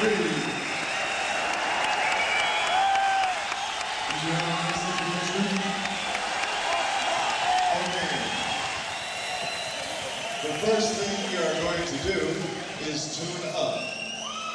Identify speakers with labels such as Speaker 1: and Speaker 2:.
Speaker 1: The first thing we are going to do is tune up.